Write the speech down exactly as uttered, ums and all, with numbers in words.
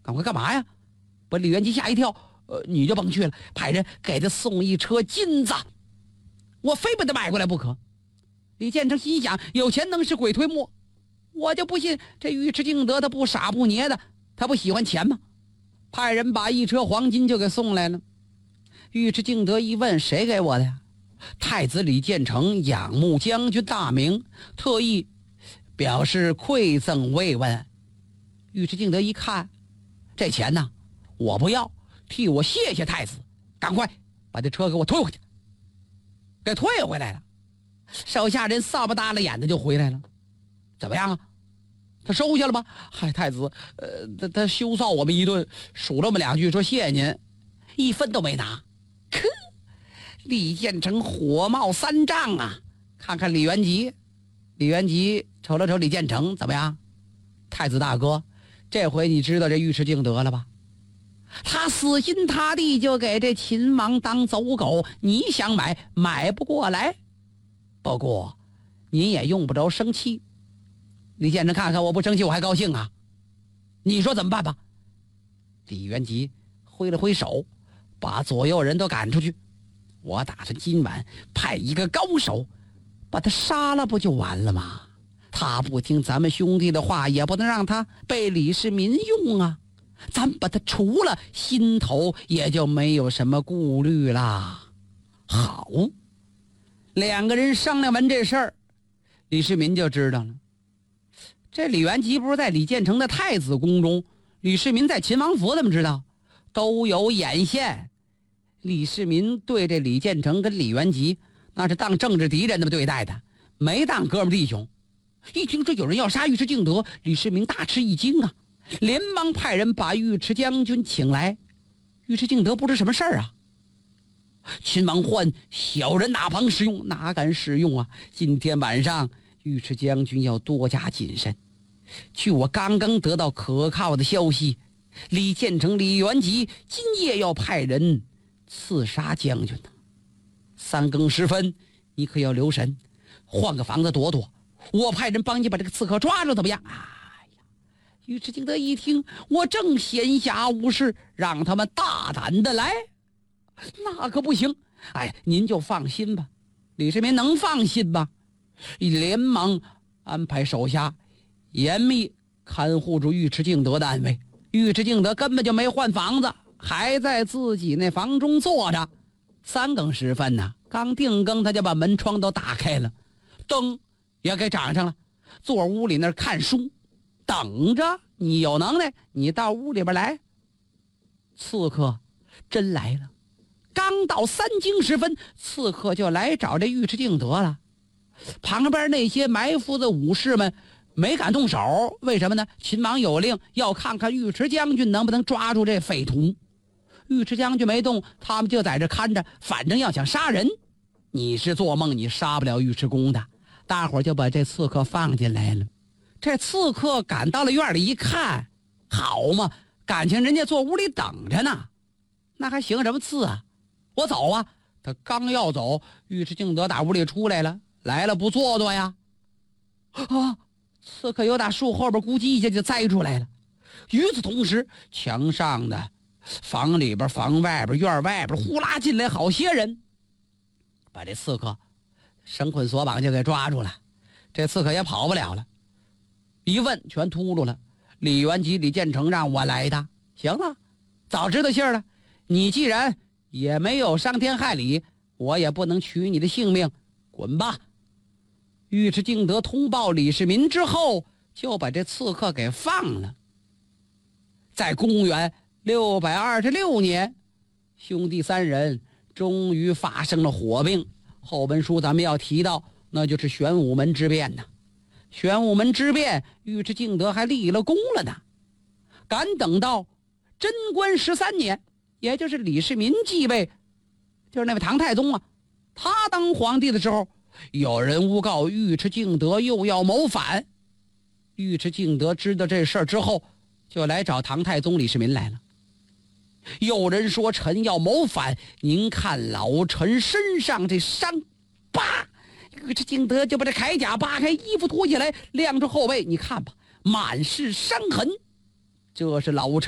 赶快干嘛呀？把李元吉吓一跳，呃，你就甭去了，派人给他送一车金子，我非把他买过来不可。李建成心想，有钱能使鬼推磨，我就不信这尉迟敬德他不傻不捏的，他不喜欢钱吗？派人把一车黄金就给送来了。尉迟敬德一问，谁给我的呀？太子李建成仰慕将军大名，特意表示馈赠慰问。尉迟敬德一看，这钱呢我不要，替我谢谢太子，赶快把这车给我退回去。给退回来了，手下人扫把耷拉眼的就回来了。怎么样啊？他收下了吗？嗨，太子，呃，他他羞臊我们一顿，数了我们两句，说谢谢您，一分都没拿。呵，李建成火冒三丈啊！看看李元吉，李元吉瞅了瞅李建成，怎么样？太子大哥，这回你知道这尉迟敬德了吧？他死心塌地就给这秦王当走狗，你想买买不过来。不过您也用不着生气。李建成看看我不生气我还高兴啊，你说怎么办吧？李元吉挥了挥手，把左右人都赶出去。我打算今晚派一个高手把他杀了，不就完了吗？他不听咱们兄弟的话，也不能让他被李世民用啊。咱把他除了，心头也就没有什么顾虑啦。好，两个人商量完这事儿，李世民就知道了。这李元吉不是在李建成的太子宫中，李世民在秦王府，怎么知道？都有眼线。李世民对这李建成跟李元吉那是当政治敌人那么对待的，没当哥们弟兄。一听这有人要杀尉迟敬德，李世民大吃一惊啊，连忙派人把尉迟将军请来。尉迟敬德不知什么事儿啊。秦王唤小人哪旁使用，哪敢使用啊？今天晚上尉迟将军要多加谨慎。据我刚刚得到可靠的消息，李建成、李元吉今夜要派人刺杀将军呢。三更时分，你可要留神，换个房子躲躲，我派人帮你把这个刺客抓住，怎么样？哎呀，尉迟敬德一听，我正闲暇无事，让他们大胆的来，那可不行。哎，您就放心吧。李世民能放心吗？连忙安排手下严密看护住尉迟敬德的安危。尉迟敬德根本就没换房子，还在自己那房中坐着。三更时分呢，刚定更，他就把门窗都打开了，灯也给掌上了，坐屋里那儿看书，等着你有能耐，你到屋里边来。刺客真来了，刚到三更时分，刺客就来找这尉迟敬德了。旁边那些埋伏的武士们没敢动手，为什么呢？秦王有令要看看尉迟将军能不能抓住这匪徒。尉迟将军没动，他们就在这看着，反正要想杀人，你是做梦你杀不了尉迟恭的。大伙儿就把这刺客放进来了。这刺客赶到了院里一看，好嘛，感情人家坐屋里等着呢，那还行什么刺啊？我走啊！他刚要走，尉迟敬德打屋里出来了，来了不坐坐呀？啊！刺客由打树后边咕叽一下就栽出来了。与此同时，墙上的、房里边、房外边、院外边呼啦进来好些人，把这刺客绳捆索绑就给抓住了。这刺客也跑不了了，一问全秃噜了。李元吉、李建成让我来的，行了，早知道信儿了。你既然也没有伤天害理，我也不能取你的性命，滚吧。尉迟敬德通报李世民之后，就把这刺客给放了。在公元六百二十六年，兄弟三人终于发生了火并。后文书咱们要提到，那就是玄武门之变呢。玄武门之变，尉迟敬德还立了功了呢。敢等到贞观十三年，也就是李世民继位，就是那位唐太宗啊，他当皇帝的时候，有人诬告尉迟敬德又要谋反。尉迟敬德知道这事儿之后，就来找唐太宗李世民来了。有人说臣要谋反，您看老臣身上这伤疤。尉迟敬德就把这铠甲扒开，衣服脱下来，亮出后背，你看吧，满是伤痕。这是老臣